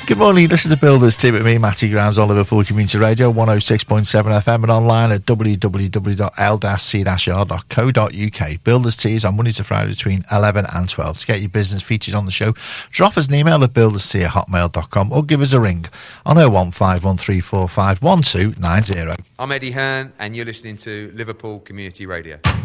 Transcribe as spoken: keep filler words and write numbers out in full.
Good morning, listen to Builders Tea with me, Matty Grimes, on Liverpool Community Radio, one oh six point seven F M, and online at w w w dot l c r dot co dot u k. Builders Tea is on Monday to Friday between eleven and twelve. To get your business featured on the show, drop us an email at builderstea at hotmail dot com or give us a ring on oh one five one three four five one two nine oh. I'm Eddie Hearn, and you're listening to Liverpool Community Radio.